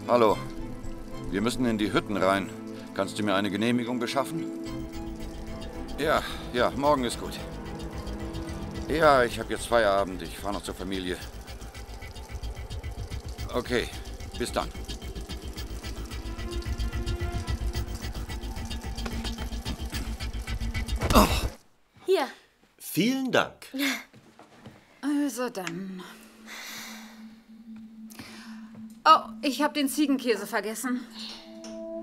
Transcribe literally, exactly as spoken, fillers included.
Hallo. Wir müssen in die Hütten rein. Kannst du mir eine Genehmigung beschaffen? Ja, ja, morgen ist gut. Ja, ich habe jetzt Feierabend. Ich fahre noch zur Familie. Okay, bis dann. Oh. Hier. Vielen Dank. Also dann. Oh, ich habe den Ziegenkäse vergessen.